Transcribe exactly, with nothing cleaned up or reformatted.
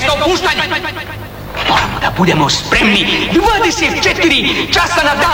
bez dopuštanja. Moramo da budemo spremni dvadeset četiri časa na dan.